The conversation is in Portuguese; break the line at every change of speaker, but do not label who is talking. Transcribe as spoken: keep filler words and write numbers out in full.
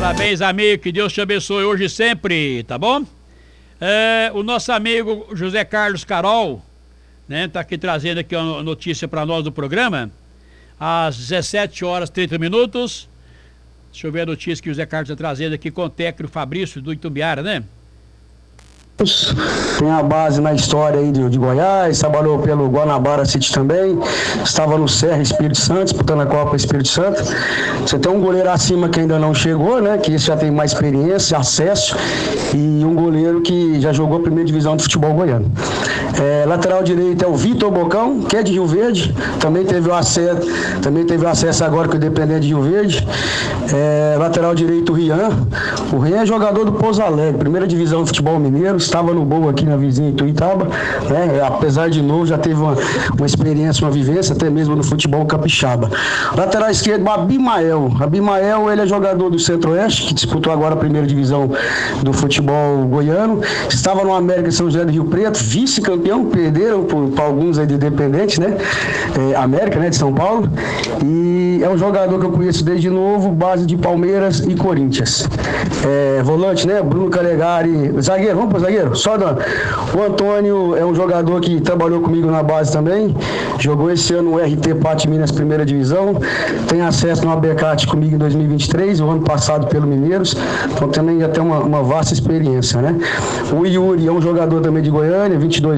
Parabéns, amigo, que Deus te abençoe hoje e sempre, tá bom? É, o nosso amigo José Carlos Carol, né, tá aqui trazendo aqui uma notícia para nós do programa, às dezessete horas e trinta minutos. Deixa eu ver a notícia que o José Carlos está trazendo aqui com o técnico Fabrício do Itumbiara, né?
Tem a base na história aí de, de Goiás, trabalhou pelo Guanabara City também, estava no Serra Espírito Santo, disputando a Copa Espírito Santo. Você tem um goleiro acima que ainda não chegou, né? Que esse já tem mais experiência, acesso, e um goleiro que já jogou a primeira divisão de futebol goiano. É, lateral direito é o Vitor Bocão, que é de Rio Verde, também teve o acesso, também teve o acesso agora com o Independente de Rio Verde. É, lateral direito o Rian. O Rian é jogador do Pouso Alegre, primeira divisão de futebol mineiro, estava no gol aqui na vizinha Ituiutaba, né? Apesar de novo, já teve uma, uma experiência, uma vivência, até mesmo no futebol capixaba. Lateral esquerdo, o Abimael. Abimael, ele é jogador do Centro-Oeste, que disputou agora a primeira divisão do futebol goiano, estava no América São José do Rio Preto, vice-campeão, perderam para alguns aí de Independente, né? É, América, né, de São Paulo, e é um jogador que eu conheço desde novo, base de Palmeiras e Corinthians. É, volante, né, Bruno Calegari, zagueiro, vamos para zagueiro? Só dando. O Antônio é um jogador que trabalhou comigo na base também, jogou esse ano o R T Pati Minas primeira divisão, tem acesso no Abecate comigo em dois mil e vinte e três, o ano passado pelo Mineiros, então também já tem uma, uma vasta experiência, né? O Yuri é um jogador também de Goiânia, vinte e dois